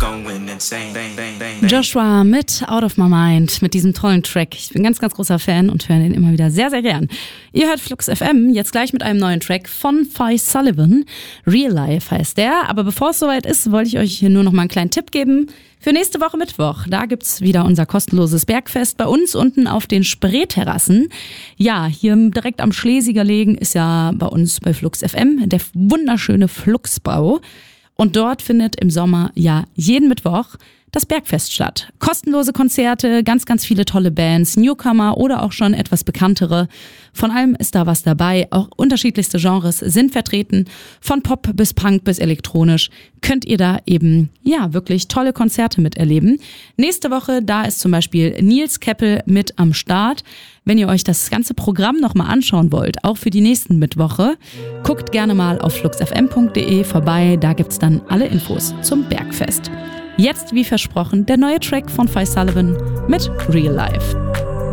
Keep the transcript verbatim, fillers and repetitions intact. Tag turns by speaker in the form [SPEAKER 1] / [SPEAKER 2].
[SPEAKER 1] Joshua mit Out of My Mind, mit diesem tollen Track. Ich bin ganz, ganz großer Fan und höre den immer wieder sehr, sehr gern. Ihr hört Flux F M, jetzt gleich mit einem neuen Track von Phi Sullivan. Real Life heißt der. Aber bevor es soweit ist, wollte ich euch hier nur noch mal einen kleinen Tipp geben. Für nächste Woche Mittwoch, da gibt's wieder unser kostenloses Bergfest bei uns unten auf den Spreeterrassen. Ja, hier direkt am Schlesiger Legen ist ja bei uns bei Flux F M der wunderschöne Fluxbau. Und dort findet im Sommer ja jeden Mittwoch das Bergfest statt. Kostenlose Konzerte, ganz, ganz viele tolle Bands, Newcomer oder auch schon etwas bekanntere. Von allem ist da was dabei. Auch unterschiedlichste Genres sind vertreten. Von Pop bis Punk bis elektronisch könnt ihr da eben, ja, wirklich tolle Konzerte miterleben. Nächste Woche, da ist zum Beispiel Nils Keppel mit am Start. Wenn ihr euch das ganze Programm nochmal anschauen wollt, auch für die nächsten Mittwoche, guckt gerne mal auf fluxfm punkt de vorbei. Da gibt's dann alle Infos zum Bergfest. Jetzt, wie versprochen, der neue Track von Phi Sullivan mit Real Life.